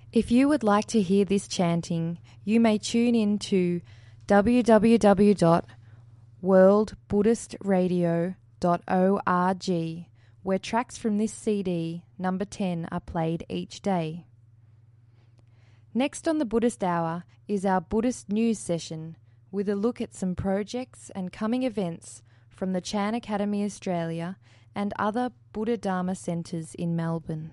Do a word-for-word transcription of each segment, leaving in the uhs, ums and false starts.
If you would like to hear this chanting, you may tune in to w w w dot world buddhist radio dot org, where tracks from this C D, number ten, are played each day. Next on the Buddhist Hour is our Buddhist News session, with a look at some projects and coming events from the Chan Academy Australia and other Buddha Dharma centres in Melbourne.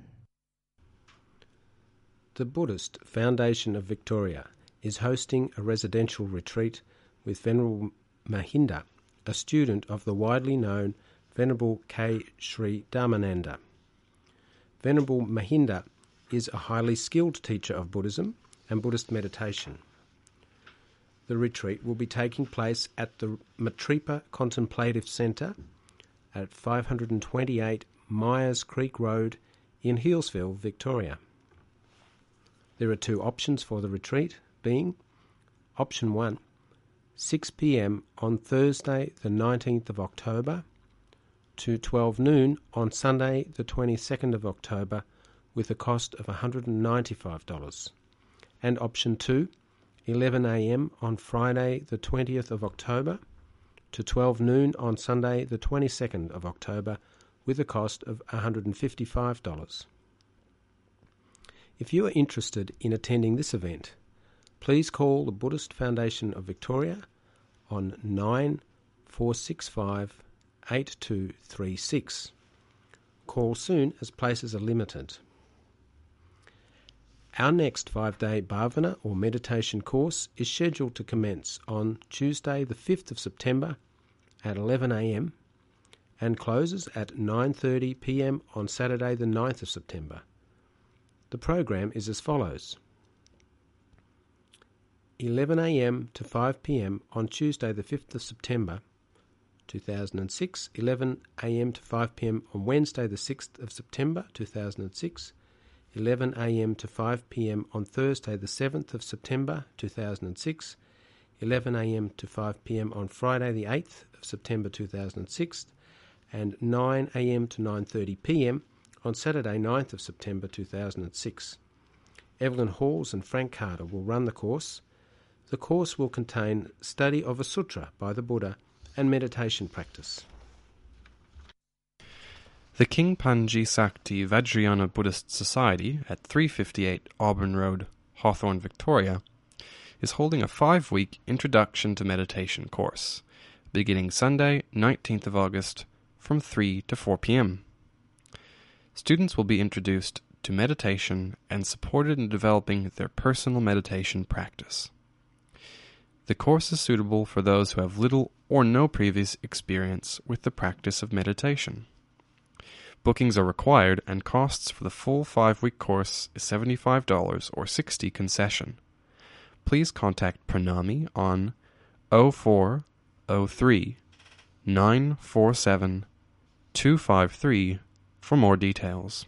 The Buddhist Foundation of Victoria is hosting a residential retreat with Venerable Mahinda, a student of the widely known Venerable K. Sri Dharmananda. Venerable Mahinda is a highly skilled teacher of Buddhism and Buddhist meditation. The retreat will be taking place at the Matripa Contemplative Centre at five twenty-eight Myers Creek Road in Healesville, Victoria. There are two options for the retreat, being option one, six p m on Thursday the nineteenth of October to twelve noon on Sunday the twenty-second of October with a cost of one hundred ninety-five dollars, and option two, eleven a m on Friday the twentieth of October to twelve noon on Sunday the twenty-second of October with a cost of one hundred fifty-five dollars. If you are interested in attending this event, please call the Buddhist Foundation of Victoria on nine four six five eight two three six. Call soon as places are limited. Our next five-day bhavana or meditation course is scheduled to commence on Tuesday the fifth of September at eleven a m and closes at nine thirty p m on Saturday the ninth of September. The program is as follows: eleven a m to five p m on Tuesday the fifth of September two thousand six, eleven a m to five p m on Wednesday the sixth of September two thousand six, eleven a m to five p m on Thursday the seventh of September two thousand six, eleven a m to five p m on Friday the eighth of September two thousand six, and nine a m to nine thirty p m on Saturday ninth of September two thousand six. Evelyn Halls and Frank Carter will run the course. The course will contain study of a sutra by the Buddha and meditation practice. The King Panji Sakti Vajrayana Buddhist Society at three fifty-eight Auburn Road, Hawthorne, Victoria, is holding a five-week Introduction to Meditation course, beginning Sunday, nineteenth of August, from three to four p m Students will be introduced to meditation and supported in developing their personal meditation practice. The course is suitable for those who have little or no previous experience with the practice of meditation. Bookings are required, and costs for the full five-week course is seventy-five dollars or sixty dollars concession. Please contact Pranami on oh four oh three nine four seven two five three for more details.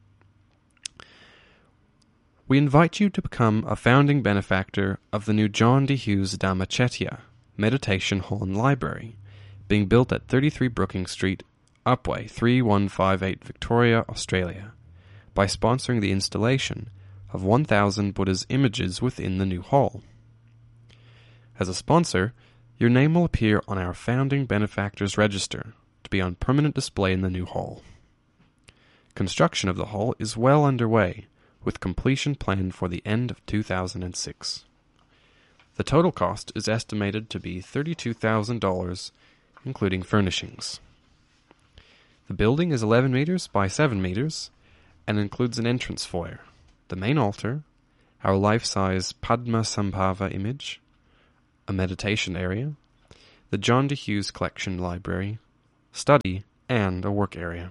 We invite you to become a founding benefactor of the new John D. Hughes Dhammachetya Meditation Hall and Library, being built at thirty-three Brookings Street, Upwey, three one five eight Victoria, Australia, by sponsoring the installation of one thousand Buddha's images within the new hall. As a sponsor, your name will appear on our Founding Benefactors Register to be on permanent display in the new hall. Construction of the hall is well underway, with completion planned for the end of two thousand six. The total cost is estimated to be thirty-two thousand dollars, including furnishings. The building is eleven meters by seven meters and includes an entrance foyer, the main altar, our life-size Padma Sambhava image, a meditation area, the John D. Hughes Collection Library, study, and a work area.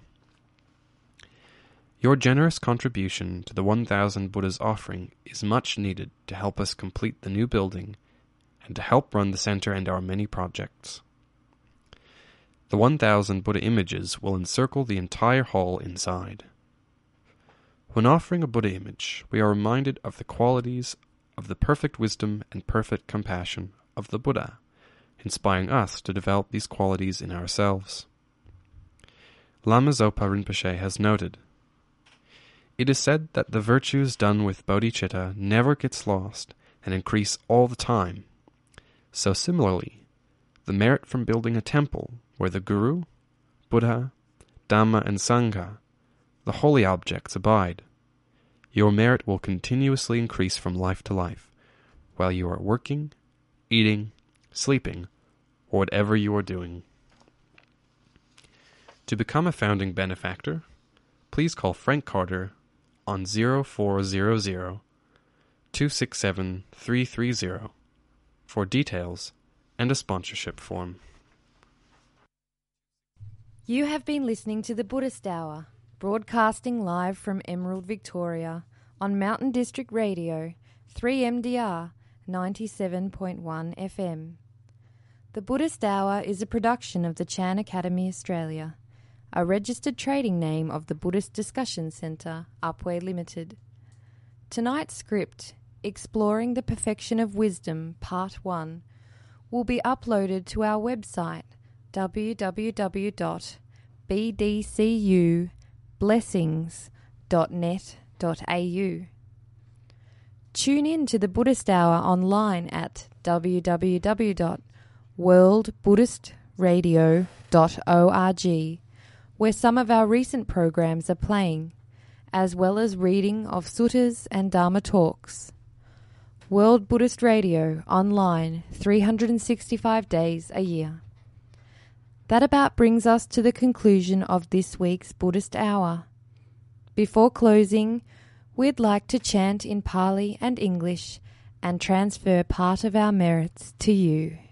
Your generous contribution to the one thousand Buddhas offering is much needed to help us complete the new building and to help run the center and our many projects. The one thousand Buddha images will encircle the entire hall inside. When offering a Buddha image, we are reminded of the qualities of the perfect wisdom and perfect compassion of the Buddha, inspiring us to develop these qualities in ourselves. Lama Zopa Rinpoche has noted, It is said that the virtues done with bodhicitta never gets lost and increase all the time. So similarly, the merit from building a temple where the Guru, Buddha, Dhamma and Sangha, the holy objects, abide, your merit will continuously increase from life to life, while you are working, eating, sleeping, or whatever you are doing. To become a founding benefactor, please call Frank Carter on zero four zero zero, two six seven, three three zero for details and a sponsorship form. You have been listening to the Buddhist Hour, broadcasting live from Emerald, Victoria, on Mountain District Radio, three M D R, ninety-seven point one F M. The Buddhist Hour is a production of the Chan Academy Australia, a registered trading name of the Buddhist Discussion Centre, Upway Limited. Tonight's script, Exploring the Perfection of Wisdom, Part one, will be uploaded to our website, w w w dot b d c u blessings dot net dot a u. Tune in to the Buddhist Hour online at w w w dot world buddhist radio dot org, where some of our recent programs are playing, as well as reading of suttas and Dharma talks. World Buddhist Radio online three hundred sixty-five days a year. That about brings us to the conclusion of this week's Buddhist Hour. Before closing, we'd like to chant in Pali and English and transfer part of our merits to you.